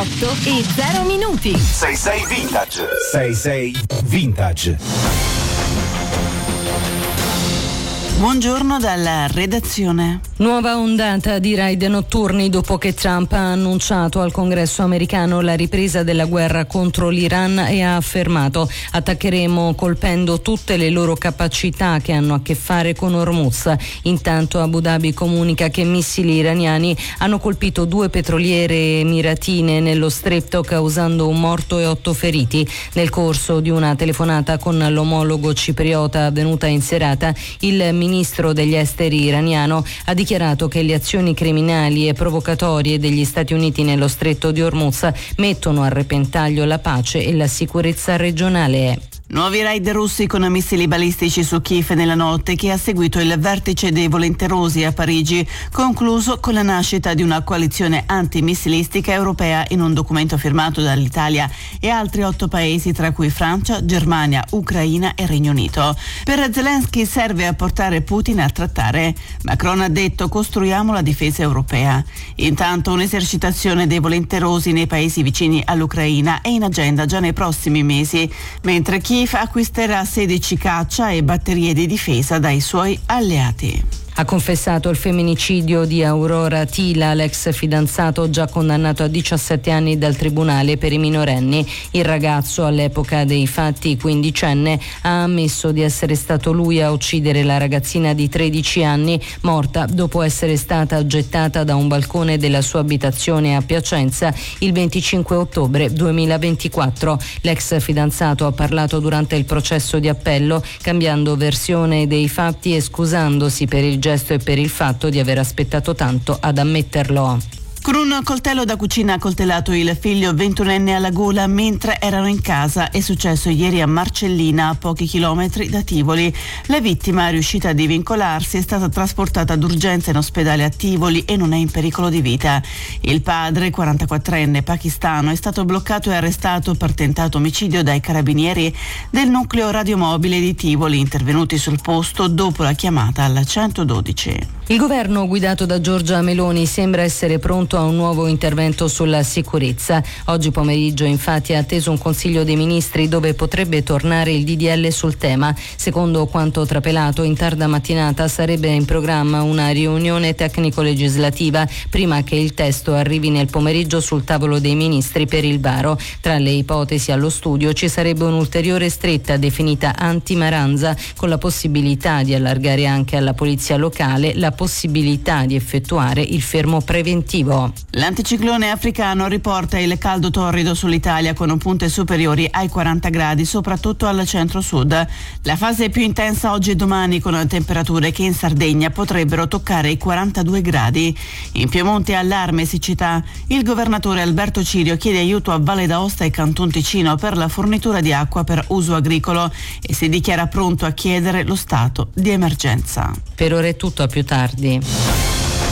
8 e 0 minuti. 66 Vintage. 66 Vintage. Buongiorno dalla redazione. Nuova ondata di raid notturni dopo che Trump ha annunciato al Congresso americano la ripresa della guerra contro l'Iran e ha affermato: attaccheremo colpendo tutte le loro capacità che hanno a che fare con Hormuz. Intanto Abu Dhabi comunica che missili iraniani hanno colpito 2 petroliere emiratine nello stretto, causando un morto e 8 feriti. Nel corso di una telefonata con l'omologo cipriota avvenuta in serata, il ministro degli esteri iraniano ha dichiarato che le azioni criminali e provocatorie degli Stati Uniti nello stretto di Hormuz mettono a repentaglio la pace e la sicurezza regionale. Nuovi raid russi con missili balistici su Kiev nella notte che ha seguito il vertice dei volenterosi a Parigi, concluso con la nascita di una coalizione antimissilistica europea in un documento firmato dall'Italia e altri 8 paesi, tra cui Francia, Germania, Ucraina e Regno Unito. Per Zelensky serve a portare Putin a trattare. Macron ha detto: costruiamo la difesa europea. Intanto un'esercitazione dei volenterosi nei paesi vicini all'Ucraina è in agenda già nei prossimi mesi, mentre Kiev acquisterà 16 caccia e batterie di difesa dai suoi alleati. Ha confessato il femminicidio di Aurora Tila, l'ex fidanzato già condannato a 17 anni dal tribunale per i minorenni. Il ragazzo, all'epoca dei fatti quindicenne, ha ammesso di essere stato lui a uccidere la ragazzina di 13 anni, morta dopo essere stata gettata da un balcone della sua abitazione a Piacenza il 25 ottobre 2024. L'ex fidanzato ha parlato durante il processo di appello, cambiando versione dei fatti e scusandosi per il gesto e per il fatto di aver aspettato tanto ad ammetterlo. Con un coltello da cucina ha coltellato il figlio 21enne alla gola mentre erano in casa. È successo ieri a Marcellina, a pochi chilometri da Tivoli. La vittima è riuscita a divincolarsi, è stata trasportata d'urgenza in ospedale a Tivoli e non è in pericolo di vita. Il padre, 44enne pakistano, è stato bloccato e arrestato per tentato omicidio dai carabinieri del nucleo radiomobile di Tivoli, intervenuti sul posto dopo la chiamata alla 112. Il governo guidato da Giorgia Meloni sembra essere pronto a un nuovo intervento sulla sicurezza. Oggi pomeriggio infatti è atteso un Consiglio dei Ministri dove potrebbe tornare il DDL sul tema. Secondo quanto trapelato, in tarda mattinata sarebbe in programma una riunione tecnico-legislativa prima che il testo arrivi nel pomeriggio sul tavolo dei ministri per il varo. Tra le ipotesi allo studio ci sarebbe un'ulteriore stretta definita anti-Maranza, con la possibilità di allargare anche alla polizia locale la possibilità di effettuare il fermo preventivo. L'anticiclone africano riporta il caldo torrido sull'Italia con punte superiori ai 40 gradi, soprattutto al centro-sud. La fase più intensa oggi e domani, con temperature che in Sardegna potrebbero toccare i 42 gradi. In Piemonte allarme e siccità. Il governatore Alberto Cirio chiede aiuto a Valle d'Aosta e Canton Ticino per la fornitura di acqua per uso agricolo e si dichiara pronto a chiedere lo stato di emergenza. Per ora è tutto, a più tardi.